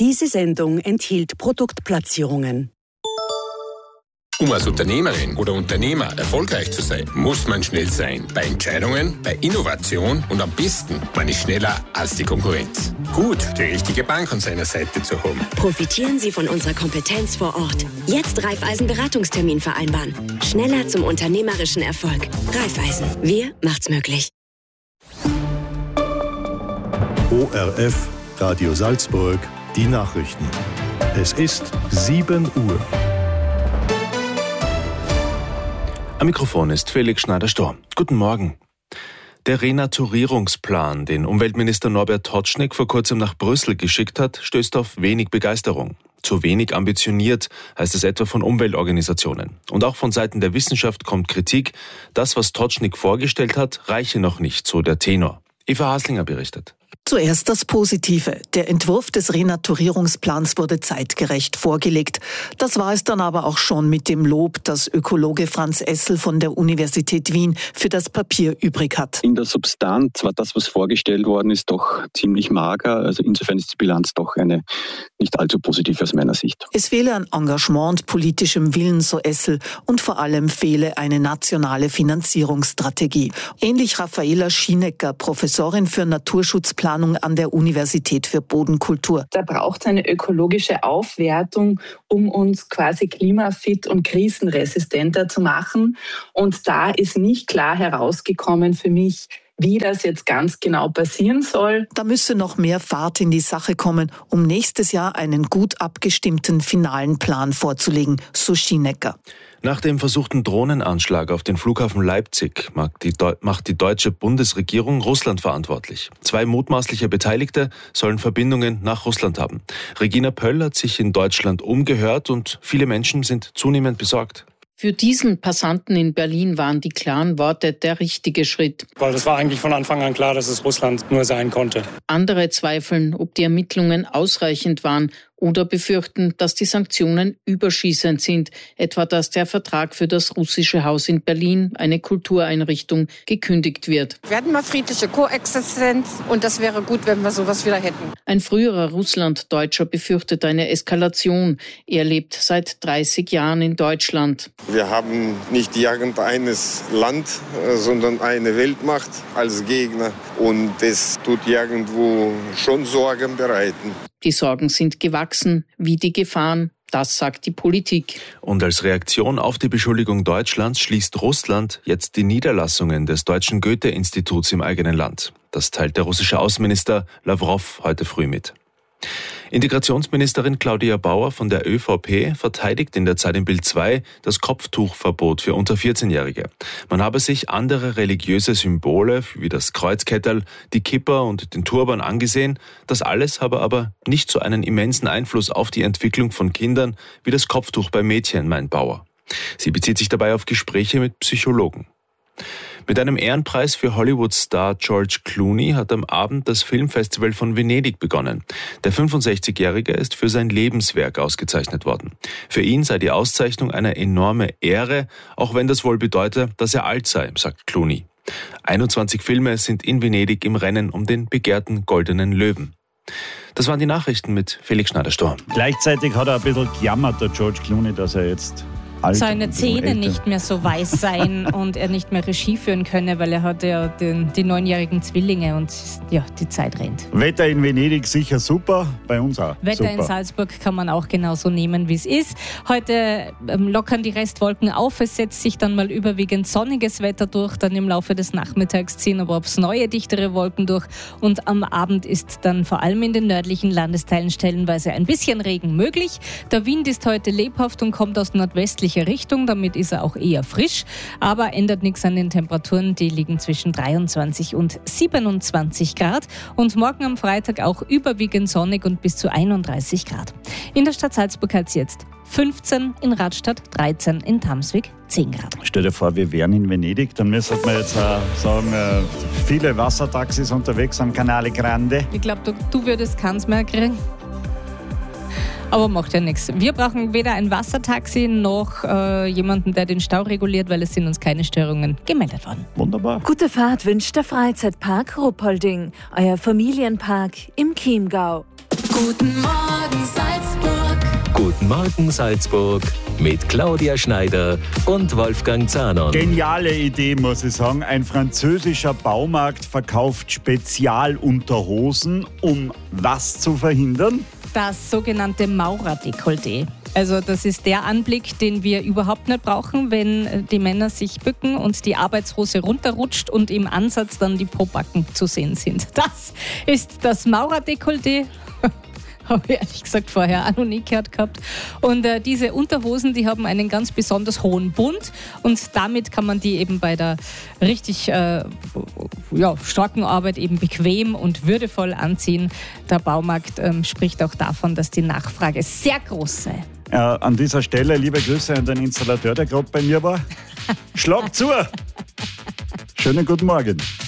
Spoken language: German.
Diese Sendung enthielt Produktplatzierungen. Um als Unternehmerin oder Unternehmer erfolgreich zu sein, muss man schnell sein. Bei Entscheidungen, bei Innovation und am besten, man ist schneller als die Konkurrenz. Gut, die richtige Bank an seiner Seite zu haben. Profitieren Sie von unserer Kompetenz vor Ort. Jetzt Raiffeisen-Beratungstermin vereinbaren. Schneller zum unternehmerischen Erfolg. Raiffeisen. Wir macht's möglich. ORF, Radio Salzburg, die Nachrichten. Es ist 7 Uhr. Am Mikrofon ist Felix Schneider-Storr. Guten Morgen. Der Renaturierungsplan, den Umweltminister Norbert Totschnig vor kurzem nach Brüssel geschickt hat, stößt auf wenig Begeisterung. Zu wenig ambitioniert, heißt es etwa von Umweltorganisationen. Und auch von Seiten der Wissenschaft kommt Kritik. Das, was Totschnig vorgestellt hat, reiche noch nicht, so der Tenor. Eva Haslinger berichtet. Zuerst das Positive. Der Entwurf des Renaturierungsplans wurde zeitgerecht vorgelegt. Das war es dann aber auch schon mit dem Lob, das Ökologe Franz Essel von der Universität Wien für das Papier übrig hat. In der Substanz war das, was vorgestellt worden ist, doch ziemlich mager. Also insofern ist die Bilanz doch eine nicht allzu positive aus meiner Sicht. Es fehle an Engagement und politischem Willen, so Essel, und vor allem fehle eine nationale Finanzierungsstrategie. Ähnlich Raffaela Schienecker, Professorin für Naturschutzplanung an der Universität für Bodenkultur. Da braucht es eine ökologische Aufwertung, um uns quasi klimafit und krisenresistenter zu machen. Und da ist nicht klar herausgekommen für mich, wie das jetzt ganz genau passieren soll. Da müsse noch mehr Fahrt in die Sache kommen, um nächstes Jahr einen gut abgestimmten finalen Plan vorzulegen, so Schienecker. Nach dem versuchten Drohnenanschlag auf den Flughafen Leipzig macht die deutsche Bundesregierung Russland verantwortlich. 2 mutmaßliche Beteiligte sollen Verbindungen nach Russland haben. Regina Pöll hat sich in Deutschland umgehört und viele Menschen sind zunehmend besorgt. Für diesen Passanten in Berlin waren die klaren Worte der richtige Schritt. Weil das war eigentlich von Anfang an klar, dass es Russland nur sein konnte. Andere zweifeln, ob die Ermittlungen ausreichend waren oder befürchten, dass die Sanktionen überschießend sind, etwa dass der Vertrag für das russische Haus in Berlin, eine Kultureinrichtung, gekündigt wird. Wir hatten mal friedliche Koexistenz und das wäre gut, wenn wir sowas wieder hätten. Ein früherer Russlanddeutscher befürchtet eine Eskalation. Er lebt seit 30 Jahren in Deutschland. Wir haben nicht irgendeines Land, sondern eine Weltmacht als Gegner und das tut irgendwo schon Sorgen bereiten. Die Sorgen sind gewachsen, wie die Gefahren. Das sagt die Politik. Und als Reaktion auf die Beschuldigung Deutschlands schließt Russland jetzt die Niederlassungen des Deutschen Goethe-Instituts im eigenen Land. Das teilt der russische Außenminister Lawrow heute früh mit. Integrationsministerin Claudia Bauer von der ÖVP verteidigt in der Zeit im Bild 2 das Kopftuchverbot für unter 14-Jährige. Man habe sich andere religiöse Symbole wie das Kreuzketterl, die Kippa und den Turban angesehen. Das alles habe aber nicht so einen immensen Einfluss auf die Entwicklung von Kindern wie das Kopftuch bei Mädchen, meint Bauer. Sie bezieht sich dabei auf Gespräche mit Psychologen. Mit einem Ehrenpreis für Hollywood-Star George Clooney hat am Abend das Filmfestival von Venedig begonnen. Der 65-Jährige ist für sein Lebenswerk ausgezeichnet worden. Für ihn sei die Auszeichnung eine enorme Ehre, auch wenn das wohl bedeute, dass er alt sei, sagt Clooney. 21 Filme sind in Venedig im Rennen um den begehrten Goldenen Löwen. Das waren die Nachrichten mit Felix Schneider-Storr. Gleichzeitig hat er ein bisschen gejammert, der George Clooney, dass er jetzt seine Zähne nicht mehr so weiß sein und er nicht mehr Regie führen könne, weil er hat ja die 9-jährigen Zwillinge und ja, die Zeit rennt. Wetter in Venedig sicher super, bei uns auch. Wetter super. In Salzburg kann man auch genauso nehmen, wie es ist. Heute lockern die Restwolken auf, es setzt sich dann mal überwiegend sonniges Wetter durch, dann im Laufe des Nachmittags ziehen aber aufs neue dichtere Wolken durch und am Abend ist dann vor allem in den nördlichen Landesteilen stellenweise ein bisschen Regen möglich. Der Wind ist heute lebhaft und kommt aus nordwestlicher Richtung, damit ist er auch eher frisch, aber ändert nichts an den Temperaturen, die liegen zwischen 23 und 27 Grad und morgen am Freitag auch überwiegend sonnig und bis zu 31 Grad. In der Stadt Salzburg hat es jetzt 15, in Radstadt 13, in Tamswig 10 Grad. Stell dir vor, wir wären in Venedig, dann müsste man jetzt sagen, viele Wassertaxis unterwegs am Canale Grande. Ich glaube, du würdest keins mehr kriegen. Aber macht ja nichts. Wir brauchen weder ein Wassertaxi noch jemanden, der den Stau reguliert, weil es sind uns keine Störungen gemeldet worden. Wunderbar. Gute Fahrt wünscht der Freizeitpark Ruppolding, euer Familienpark im Chiemgau. Guten Morgen Salzburg. Guten Morgen Salzburg mit Claudia Schneider und Wolfgang Zahnon. Geniale Idee, muss ich sagen. Ein französischer Baumarkt verkauft Spezialunterhosen, um was zu verhindern? Das sogenannte Maurerdekolleté. Also das ist der Anblick, den wir überhaupt nicht brauchen, wenn die Männer sich bücken und die Arbeitshose runterrutscht und im Ansatz dann die Pobacken zu sehen sind. Das ist das Maurerdekolleté. Habe ich ehrlich gesagt vorher auch noch nie gehört gehabt. Und diese Unterhosen, die haben einen ganz besonders hohen Bund und damit kann man die eben bei der richtig starken Arbeit eben bequem und würdevoll anziehen. Der Baumarkt spricht auch davon, dass die Nachfrage sehr groß sei. An dieser Stelle liebe Grüße an den Installateur, der gerade bei mir war. Schlag zu! Schönen guten Morgen.